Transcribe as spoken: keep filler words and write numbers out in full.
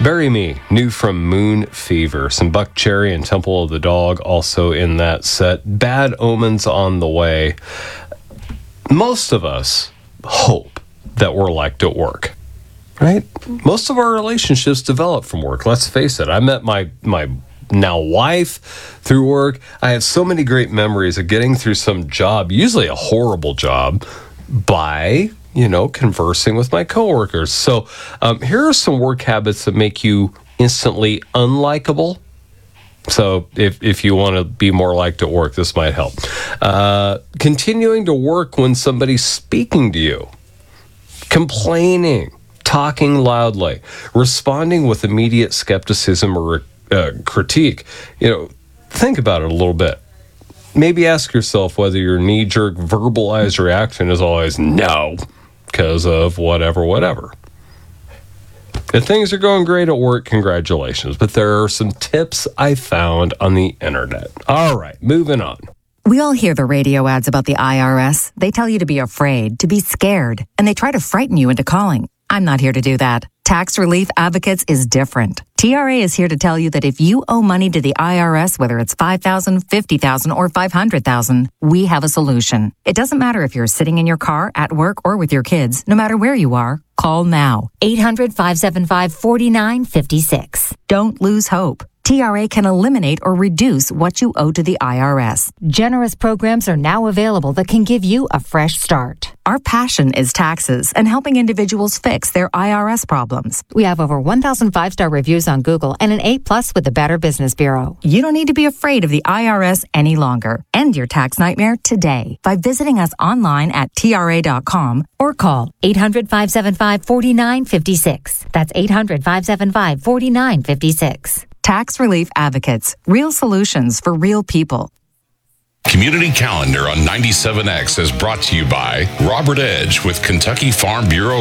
Bury Me, new from Moon Fever. Some Buck Cherry and Temple of the Dog also in that set. Bad Omens on the way. Most of us hope that we're liked at work, right? Most of our relationships develop from work. Let's face it. I met my my now wife through work. I have so many great memories of getting through some job, usually a horrible job, by, you know, conversing with my coworkers. So um, here are some work habits that make you instantly unlikable. So if, if you want to be more liked at work, this might help. Uh, continuing to work when somebody's speaking to you. Complaining. Talking loudly. Responding with immediate skepticism or uh, critique. You know, think about it a little bit. Maybe ask yourself whether your knee-jerk verbalized reaction is always no, because of whatever, whatever. If things are going great at work, congratulations. But there are some tips I found on the internet. All right, moving on. We all hear the radio ads about the I R S. They tell you to be afraid, to be scared, and they try to frighten you into calling. I'm not here to do that. Tax Relief Advocates is different. T R A is here to tell you that if you owe money to the I R S, whether it's five thousand dollars, fifty thousand dollars, or five hundred thousand dollars, we have a solution. It doesn't matter if you're sitting in your car, at work, or with your kids. No matter where you are, call now. eight hundred, five seven five, four nine five six. Don't lose hope. T R A can eliminate or reduce what you owe to the I R S. Generous programs are now available that can give you a fresh start. Our passion is taxes and helping individuals fix their I R S problems. We have over one thousand five-star reviews on Google and an A plus with the Better Business Bureau. You don't need to be afraid of the I R S any longer. End your tax nightmare today by visiting us online at T R A dot com or call eight hundred, five seven five, four nine five six. That's eight hundred, five seven five, four nine five six. Tax Relief Advocates. Real solutions for real people. Community Calendar on ninety-seven X is brought to you by Robert Edge with Kentucky Farm Bureau